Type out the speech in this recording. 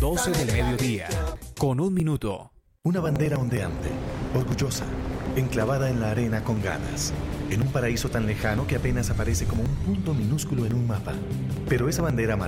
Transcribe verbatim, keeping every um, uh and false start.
doce del mediodía, con un minuto. Una bandera ondeante, orgullosa, enclavada en la arena con ganas, en un paraíso tan lejano que apenas aparece como un punto minúsculo en un mapa. Pero esa bandera